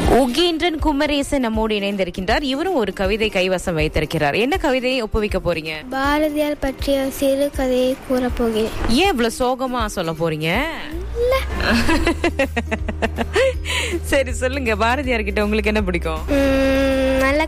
உகேந்திரன் குமரேசன் நம்மோடு இணைந்திருக்கின்றார். இவரும் ஒரு கவிதை கைவசம் வைத்திருக்கிறார். என்ன கவிதையை ஒப்புவிக்க போறீங்க? பாரதியார் பற்றிய சிறு கதையை கூறப்போகிறேன். ஏன் இவ்வளவு சோகமா சொல்ல போறீங்க? சரி சொல்லுங்க, பாரதியார் கிட்ட உங்களுக்கு என்ன பிடிக்கும்? நல்ல